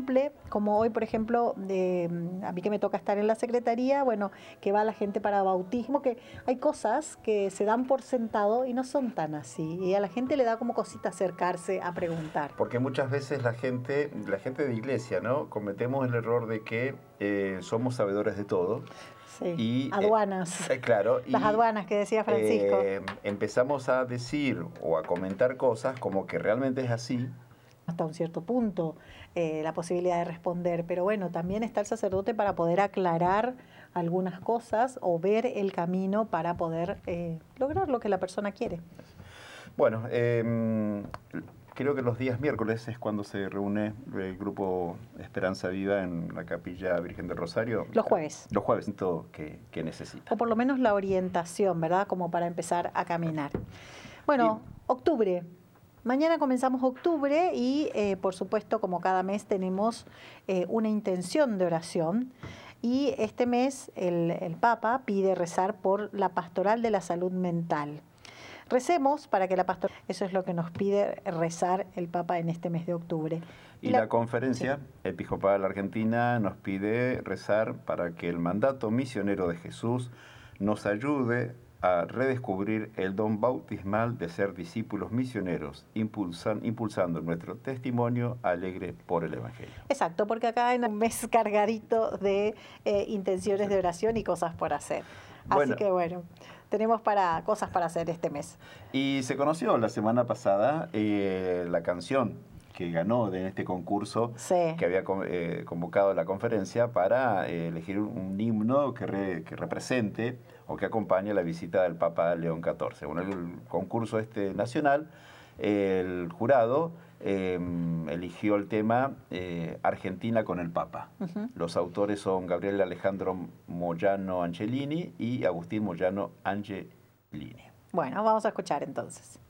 cumple, como hoy, por ejemplo, a mí que me toca estar en la secretaría, bueno, que va la gente para bautismo, que hay cosas que se dan por sentado y no son tan así. Y a la gente le da como cosita acercarse a preguntar. Porque muchas veces la gente de iglesia, ¿no? Cometemos el error de que somos sabedores de todo. Sí, Y, aduanas. claro, Las aduanas que decía Francisco. Empezamos a decir o a comentar cosas como que realmente es así. Hasta un cierto punto la posibilidad de responder, pero bueno, también está el sacerdote para poder aclarar algunas cosas o ver el camino para poder lograr lo que la persona quiere. Bueno, creo que los días miércoles es cuando se reúne el grupo Esperanza Viva en la Capilla Virgen del Rosario. Los jueves. Los jueves, todo que necesita. O por lo menos la orientación, ¿verdad? Como para empezar a caminar. Bueno, octubre. Mañana comenzamos octubre y por supuesto como cada mes tenemos una intención de oración y este mes el Papa pide rezar por la pastoral de la salud mental. Recemos para que la pastoral, eso es lo que nos pide rezar el Papa en este mes de octubre. Y la conferencia episcopal de la Argentina nos pide rezar para que el mandato misionero de Jesús nos ayude a redescubrir el don bautismal de ser discípulos misioneros, impulsando nuestro testimonio alegre por el Evangelio. Exacto, porque acá hay un mes cargadito de intenciones de oración y cosas por hacer. Así que bueno, tenemos cosas para hacer este mes. Y se conoció la semana pasada la canción que ganó en este concurso que había convocado la conferencia para elegir un himno que represente o que acompañe la visita del Papa León XIV. Bueno, el concurso nacional, el jurado eligió el tema Argentina con el Papa. Los autores son Gabriel Alejandro Moyano Angelini y Agustín Moyano Angelini. Bueno, vamos a escuchar entonces.